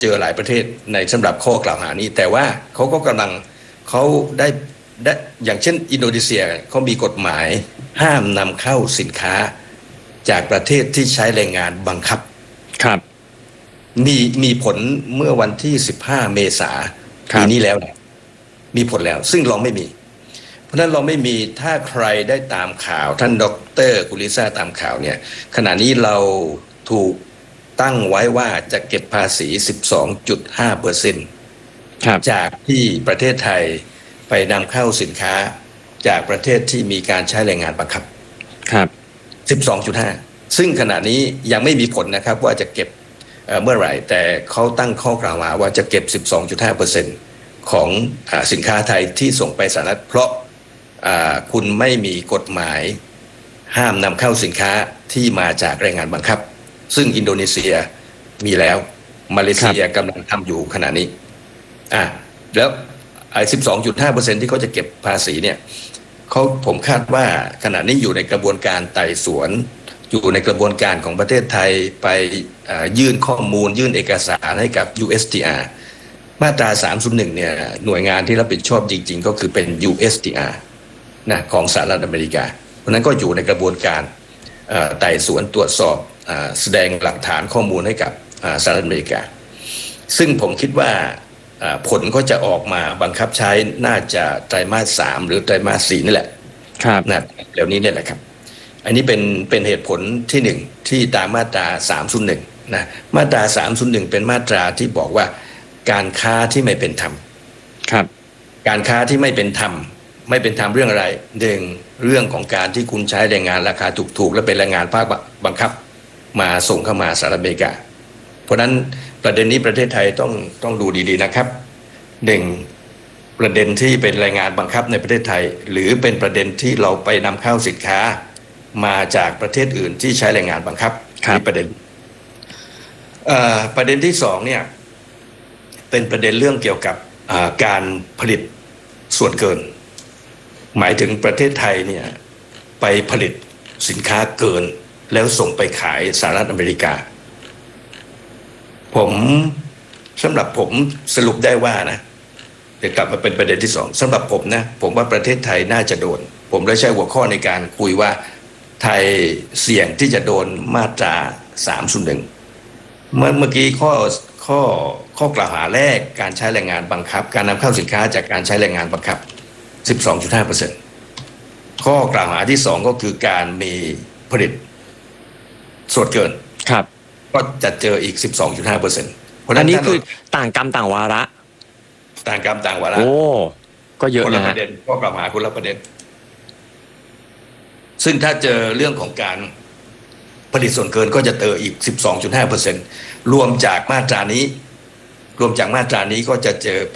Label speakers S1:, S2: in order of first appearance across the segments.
S1: เจอหลายประเทศในสำหรับข้อกล่าวหานี้แต่ว่าเขาก็กำลังเขาได้อย่างเช่นอินโดนีเซียเขามีกฎหมายห้ามนำเข้าสินค้าจากประเทศที่ใช้แรงงานบังคับ
S2: ครับ
S1: มีผลเมื่อวันที่15 เมษายนปีนี้แล้วมีผลแล้วซึ่งเราไม่มีเพราะนั้นเราไม่มีถ้าใครได้ตามข่าวท่านดร.กุลิซ่าตามข่าวเนี่ยขณะนี้เราถูกตั้งไว้ว่าจะเก็บภาษี 12.5% จากที่ประเทศไทยไปนำเข้าสินค้าจากประเทศที่มีการใช้แรงงานบังคับ
S2: ครับ
S1: 12.5 ซึ่งขณะนี้ยังไม่มีผลนะครับว่าจะเก็บเมื่อไหร่แต่เขาตั้งข้อกล่าวหาว่าจะเก็บ 12.5% ของสินค้าไทยที่ส่งไปสหรัฐเพราะคุณไม่มีกฎหมายห้ามนำเข้าสินค้าที่มาจากแรงงานบังคับซึ่งอินโดนีเซียมีแล้วมาเลเซียกำลังทำอยู่ขณะนี้แล้ว12.5% ที่เขาจะเก็บภาษีเนี่ยผมคาดว่าขณะนี้อยู่ในกระบวนการไต่สวนอยู่ในกระบวนการของประเทศไทยไปยื่นข้อมูลยื่นเอกสารให้กับ USTR มาตรา301เนี่ยหน่วยงานที่รับผิดชอบจริงๆก็คือเป็น USTR นะของสหรัฐอเมริกาเพราะนั้นก็อยู่ในกระบวนการไต่สวนตรวจสอบแสดงหลักฐานข้อมูลให้กับสหรัฐอเมริกาซึ่งผมคิดว่าผลก็จะออกมาบังคับใช้น่าจะไตรมาส3หรือไตรมาส4นี่แหละ
S2: ครับ
S1: นะเดี๋ยวนี้เนี่ยแหละครับอันนี้เป็นเหตุผลที่1ที่ตามมาตรา301นะมาตรา301เป็นมาตราที่บอกว่าการค้าที่ไม่เป็นธรรม
S2: ครับ
S1: การค้าที่ไม่เป็นธรรมเรื่องอะไร1เรื่องของการที่คุณใช้แรงงานราคาถูกๆและเป็นแรงงานภาคบังคับมาส่งเข้ามาสหรัฐอเมริกาเพราะนั้นประเด็นนี้ประเทศไทยต้องดูดีๆนะครับ1ประเด็นที่เป็นแรงงานบังคับในประเทศไทยหรือเป็นประเด็นที่เราไปนำเข้าสินค้ามาจากประเทศอื่นที่ใช้แรงงานบังคับนี่ประเด็นที่2เนี่ยเป็นประเด็นเรื่องเกี่ยวกับการผลิตส่วนเกินหมายถึงประเทศไทยเนี่ยไปผลิตสินค้าเกินแล้วส่งไปขายสหรัฐอเมริกาสำหรับผมสรุปได้ว่านะเดี๋ยวกลับมาเป็นประเด็นที่2สำหรับผมนะผมว่าประเทศไทยน่าจะโดนผมได้ใช้หัวข้อในการคุยว่าไทยเสี่ยงที่จะโดนมาตรา301เมื่อกี้ข้อกล่าวหาแรกการใช้แรงงานบังคับการนำเข้าสินค้าจากการใช้แรงงานบังคับ 12.5% ข้อกล่าวหาที่2ก็คือการมีผลิตส่วนเกิน
S2: ครับ
S1: ก็จะเจออีก 12.5% เพราะ
S2: อันนี้คือต่างกรรมต่างวาระ
S1: โอ้
S2: ก็เยอะนะ
S1: คนละประเด็นข้อกล่าวหาคนละประเด็นซึ่งถ้าเจอเรื่องของการผลิตส่วนเกินก็จะเจออีก 12.5% รวมจากมาตรานี้ก็จะเจอไป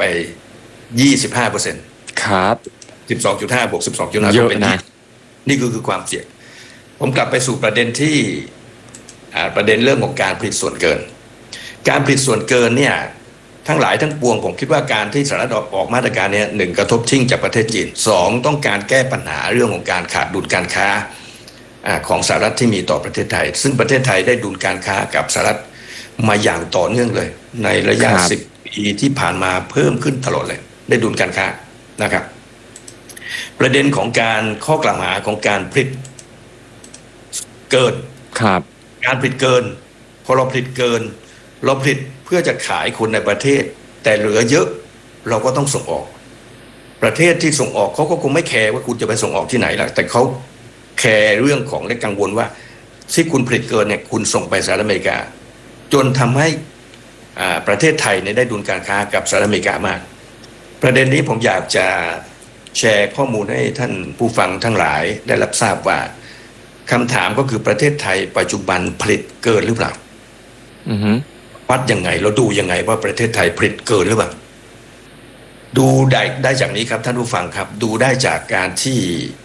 S1: 25%
S2: ครับ
S1: 12.5 บวก 12.5
S2: เยอะนะ
S1: นี่คือความเสี่ยงผมกลับไปสู่ประเด็นที่ประเด็นเรื่องของการผลิตส่วนเกินการผลิตส่วนเกินเนี่ยทั้งหลายทั้งปวงผมคิดว่าการที่สหรัฐออกมาตรการนี้1กระทบชิ่งจากประเทศจีน2ต้องการแก้ปัญหาเรื่องของการขาดดุลการค้าของสหรัฐที่มีต่อประเทศไทยซึ่งประเทศไทยได้ดุลการค้ากับสหรัฐมาอย่างต่อเนื่องเลยในระยะ10 ปีที่ผ่านมาเพิ่มขึ้นตลอดเลยได้ดุลการค้านะครับประเด็นของการข้อกล่าวหาของการผลิตเกินการผลิตเกินพอเราผลิตเกินเราผลิตเพื่อจะขายคนในประเทศแต่เหลือเยอะเราก็ต้องส่งออกประเทศที่ส่งออกเขาก็คงไม่แคร์ว่าคุณจะไปส่งออกที่ไหนล่ะแต่เขาแคร์เรื่องของและกังวลว่าที่คุณผลิตเกินเนี่ยคุณส่งไปสหรัฐอเมริกาจนทำให้ประเทศไทยเนี่ยได้ดุลการค้ากับสหรัฐอเมริกามากประเด็นนี้ผมอยากจะแชร์ข้อมูลให้ท่านผู้ฟังทั้งหลายได้รับทราบว่าคำถามก็คือประเทศไทยปัจจุบันผลิตเกินหรือเปล่าวัดยังไงเราดูยังไงว่าประเทศไทยผลิตเกินหรือเปล่าดูได้จากนี้ครับท่านผู้ฟังครับดูได้จากการที่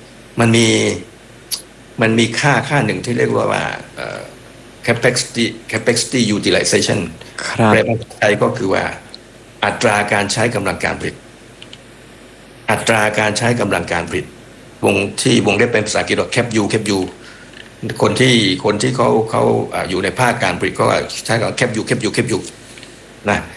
S1: มันมีค่าหนึ่งที่เรียกว่าcapacity utilization แปลเป็นไทยก็คือว่าอัตราการใช้กำลังการผลิตวงเล็บเป็นภาษาอังกฤษว่า cap u คนที่เขาอยู่ในภาคการผลิตก็ใช้คำ cap u นะ